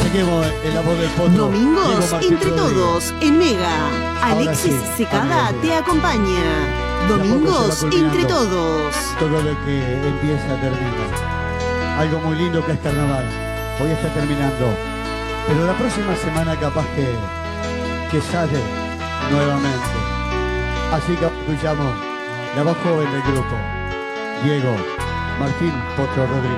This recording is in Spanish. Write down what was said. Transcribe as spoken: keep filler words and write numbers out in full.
Seguimos en la voz del potro. Domingos Diego Martín entre Rodríguez. todos en Mega. Alexis sí, Secada amigos, te acompaña. a poco Domingos se va culminando. entre todos. Todo lo que empieza termina. Algo muy lindo que es carnaval. Hoy está terminando. Pero la próxima semana capaz que, que sale nuevamente. Así que escuchamos la voz joven del grupo. Diego Martín Potro Rodríguez.